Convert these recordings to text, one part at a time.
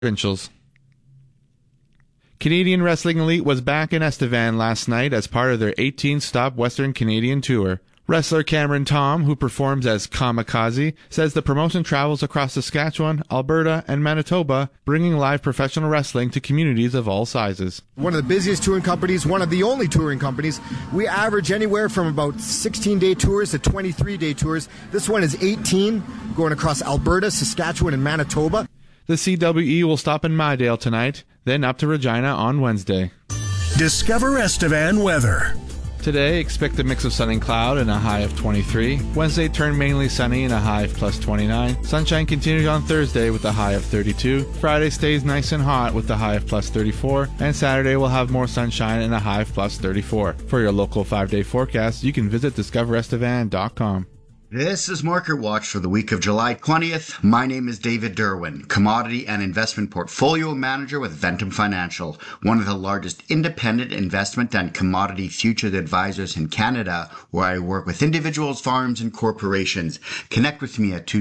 Provincials. Canadian Wrestling Elite was back in Estevan last night as part of their 18-stop Western Canadian tour. Wrestler Cameron Tom, who performs as Kamikaze, says the promotion travels across Saskatchewan, Alberta, and Manitoba, bringing live professional wrestling to communities of all sizes. One of the busiest touring companies, one of the only touring companies. We average anywhere from about 16-day tours to 23-day tours. This one is 18, going across Alberta, Saskatchewan, and Manitoba. The CWE will stop in Mydale tonight, then up to Regina on Wednesday. Discover Estevan weather. Today, expect a mix of sun and cloud and a high of 23. Wednesday, turn mainly sunny and a high of plus 29. Sunshine continues on Thursday with a high of 32. Friday stays nice and hot with a high of plus 34. And Saturday will have more sunshine and a high of plus 34. For your local 5-day forecast, you can visit discoverestevan.com. This is Market Watch for the week of July 20th. My name is David Derwin, Commodity and Investment Portfolio Manager with Ventum Financial, one of the largest independent investment and commodity futures advisors in Canada, where I work with individuals, farms, and corporations. Connect with me at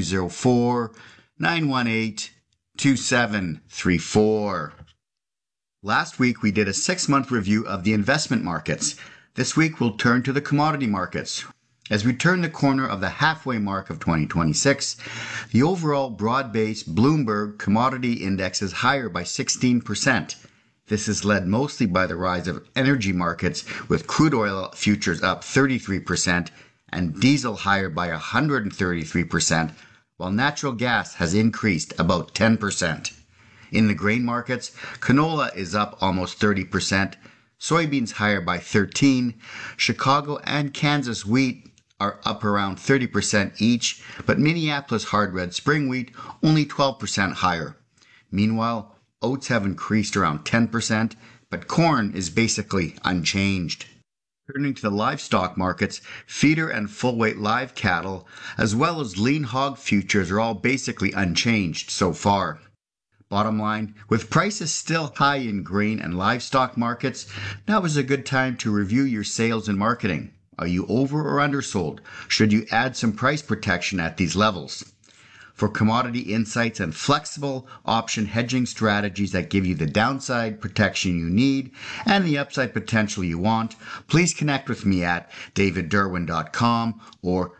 204-918-2734. Last week, we did a 6-month review of the investment markets. This week, we'll turn to the commodity markets. As we turn the corner of the halfway mark of 2026, the overall broad-based Bloomberg Commodity Index is higher by 16%. This is led mostly by the rise of energy markets, with crude oil futures up 33% and diesel higher by 133%, while natural gas has increased about 10%. In the grain markets, canola is up almost 30%, soybeans higher by 13%, Chicago and Kansas wheat are up around 30% each, but Minneapolis hard red spring wheat only 12% higher. Meanwhile, oats have increased around 10%, but corn is basically unchanged. Turning to the livestock markets, feeder and full-weight live cattle, as well as lean hog futures are all basically unchanged so far. Bottom line, with prices still high in grain and livestock markets, now is a good time to review your sales and marketing. Are you over or undersold? Should you add some price protection at these levels? For commodity insights and flexible option hedging strategies that give you the downside protection you need and the upside potential you want, please connect with me at davidderwin.com or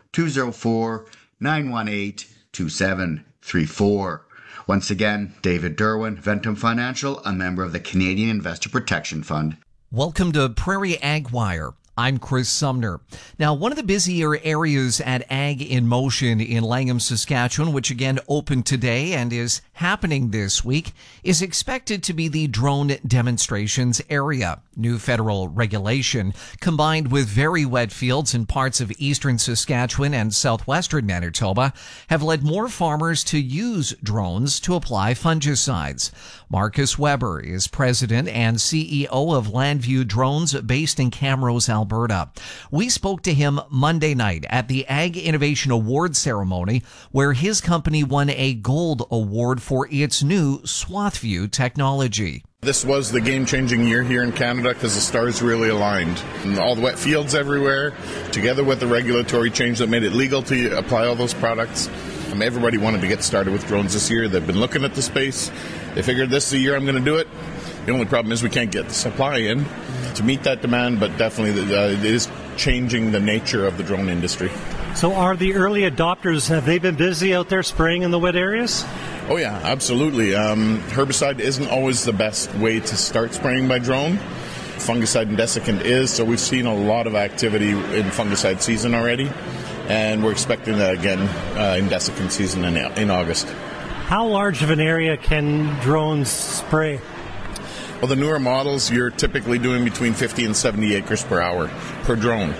204-918-2734. Once again, David Derwin, Ventum Financial, a member of the Canadian Investor Protection Fund. Welcome to Prairie Ag Wire. I'm Chris Sumner. Now, one of the busier areas at Ag in Motion in Langham, Saskatchewan, which again opened today and is happening this week, is expected to be the drone demonstrations area. New federal regulation, combined with very wet fields in parts of eastern Saskatchewan and southwestern Manitoba, have led more farmers to use drones to apply fungicides. Marcus Weber is president and CEO of Landview Drones based in Camrose, Alberta. We spoke to him Monday night at the Ag Innovation Award ceremony, where his company won a gold award for its new SwathView technology. This was the game-changing year here in Canada because the stars really aligned. And all the wet fields everywhere, together with the regulatory change that made it legal to apply all those products. Everybody wanted to get started with drones this year. They've been looking at the space. They figured this is the year I'm going to do it. The only problem is we can't get the supply in to meet that demand, but definitely it is changing the nature of the drone industry. So are the early adopters, have they been busy out there spraying in the wet areas? Oh yeah, absolutely. Herbicide isn't always the best way to start spraying by drone. Fungicide and desiccant is, so we've seen a lot of activity in fungicide season already, and we're expecting that again in desiccant season in August. How large of an area can drones spray? Well, the newer models, you're typically doing between 50 and 70 acres per hour per drone.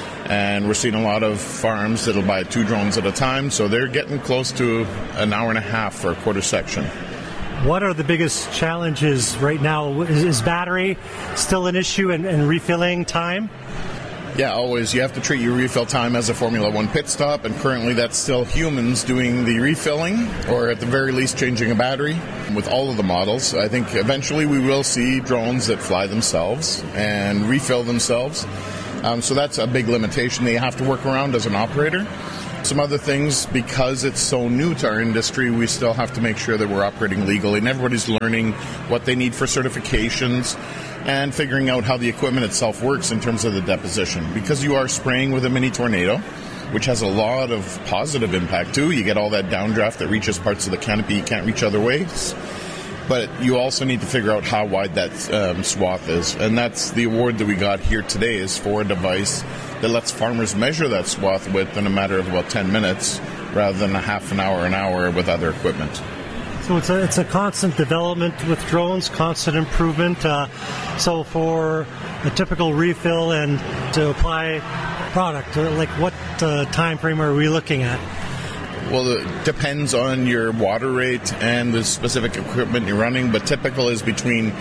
And we're seeing a lot of farms that'll buy 2 drones at a time, so they're getting close to an hour and a half for a quarter section. What are the biggest challenges right now? Is battery still an issue and refilling time? Yeah, always. You have to treat your refill time as a Formula One pit stop, and currently that's still humans doing the refilling, or at the very least changing a battery. With all of the models, I think eventually we will see drones that fly themselves and refill themselves. So that's a big limitation that you have to work around as an operator. Some other things, because it's so new to our industry, we still have to make sure that we're operating legally, and everybody's learning what they need for certifications and figuring out how the equipment itself works in terms of the deposition. Because you are spraying with a mini tornado, which has a lot of positive impact too. You get all that downdraft that reaches parts of the canopy you can't reach other ways. But you also need to figure out how wide that swath is. And that's the award that we got here today, is for a device that lets farmers measure that swath width in a matter of about 10 minutes rather than a half an hour with other equipment. So it's a constant development with drones, constant improvement. So for a typical refill and to apply product, like what time frame are we looking at? Well, it depends on your water rate and the specific equipment you're running, but typical is between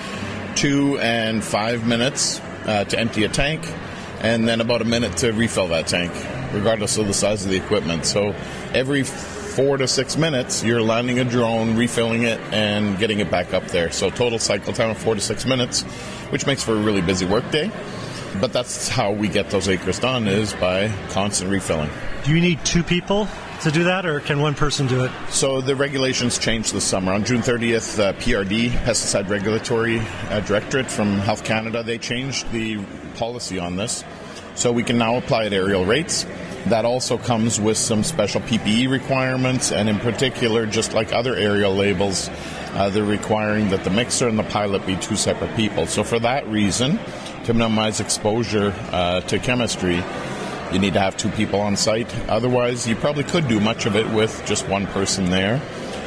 2 and 5 minutes to empty a tank, and then about a minute to refill that tank, regardless of the size of the equipment. So every 4 to 6 minutes, you're landing a drone, refilling it, and getting it back up there. So total cycle time of 4 to 6 minutes, which makes for a really busy work day. But that's how we get those acres done, is by constant refilling. Do you need 2 people to do that, or can one person do it? So the regulations changed this summer. On June 30th, PRD, Pesticide Regulatory Directorate from Health Canada, they changed the policy on this. So we can now apply at aerial rates. That also comes with some special PPE requirements, and in particular, just like other aerial labels, they're requiring that the mixer and the pilot be 2 separate people. So for that reason, to minimize exposure to chemistry, you need to have 2 people on site. Otherwise, you probably could do much of it with just 1 person there.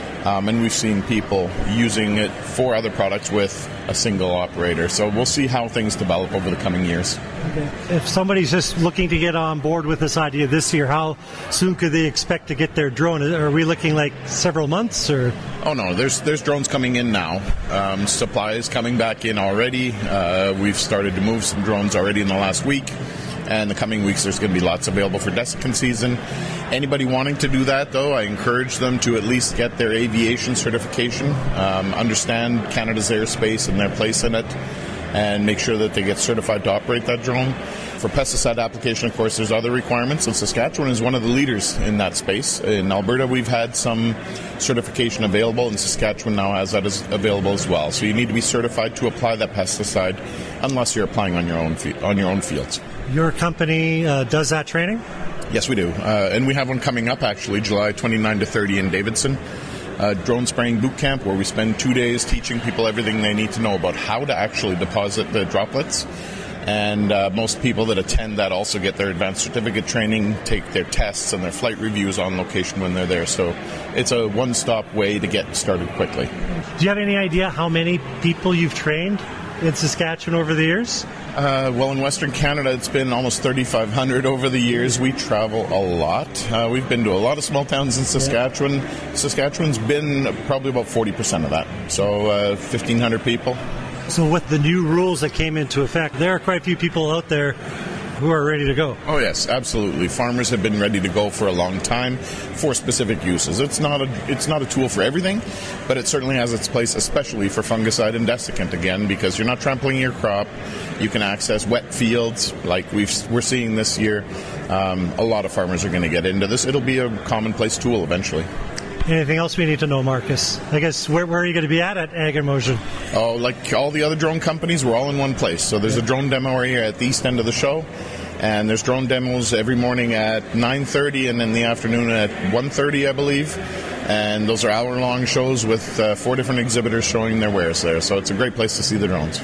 And we've seen people using it for other products with a single operator. So we'll see how things develop over the coming years. Okay. If somebody's just looking to get on board with this idea this year, how soon could they expect to get their drone? Are we looking like several months, or? Oh no, there's drones coming in now. Supply is coming back in already. We've started to move some drones already in the last week. And the coming weeks, there's going to be lots available for desiccant season. Anybody wanting to do that, though, I encourage them to at least get their aviation certification, understand Canada's airspace and their place in it, and make sure that they get certified to operate that drone. For pesticide application, of course, there's other requirements, and Saskatchewan is one of the leaders in that space. In Alberta, we've had some certification available, and Saskatchewan now has that available as well. So you need to be certified to apply that pesticide unless you're applying on your own fields. Your company does that training? Yes, we do. And we have one coming up, actually, July 29 to 30 in Davidson. Drone spraying boot camp, where we spend 2 days teaching people everything they need to know about how to actually deposit the droplets. And most people that attend that also get their advanced certificate training, take their tests and their flight reviews on location when they're there. So it's a one-stop way to get started quickly. Do you have any idea how many people you've trained in Saskatchewan over the years? Well, in Western Canada, it's been almost 3,500 over the years. We travel a lot. We've been to a lot of small towns in Saskatchewan. Yeah. Saskatchewan's been probably about 40% of that, so 1,500 people. So with the new rules that came into effect, there are quite a few people out there who are ready to go. Oh yes, absolutely. Farmers have been ready to go for a long time for specific uses. It's not a tool for everything, but it certainly has its place, especially for fungicide and desiccant, again, because you're not trampling your crop. You can access wet fields like we're seeing this year. A lot of farmers are going to get into this. It'll be a commonplace tool eventually. Anything else we need to know, Marcus? I guess where are you going to be at Ag in Motion? Oh, like all the other drone companies, we're all in one place. So there's a drone demo area at the east end of the show, and there's drone demos every morning at 9:30 and in the afternoon at 1:30, I believe. And those are hour-long shows with 4 different exhibitors showing their wares there. So it's a great place to see the drones.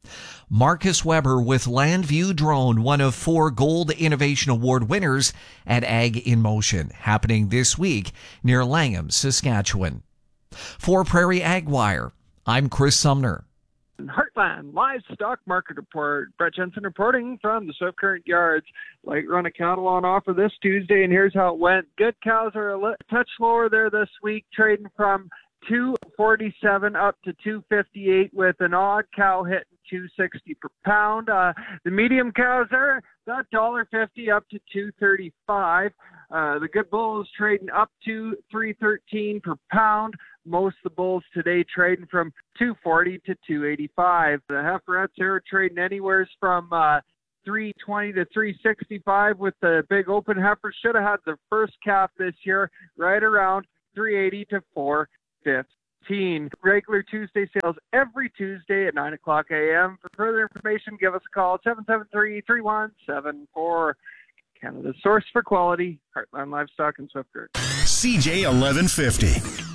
Marcus Weber with Landview Drone, one of 4 Gold Innovation Award winners at Ag in Motion, happening this week near Langham, Saskatchewan. For Prairie Ag Wire, I'm Chris Sumner. Heartland Livestock Market Report. Brett Jensen reporting from the Swift Current Yards. Light run of cattle on offer this Tuesday, and here's how it went. Good cows are a touch lower there this week, trading from $247 up to $258, with an odd cow hitting $260 per pound. The medium cows there, that $1.50 up to $235. The good bulls trading up to $313 per pound. Most of the bulls today trading from $240 to $285. The heiferettes here are trading anywhere from 320 to 365 with the big open heifer. Should have had the first calf this year, right around 380 to 415. Regular Tuesday sales every Tuesday at 9 o'clock a.m. For further information, give us a call, 773-3174. Canada's source for quality, Heartland Livestock in Swift Current. CJ 1150.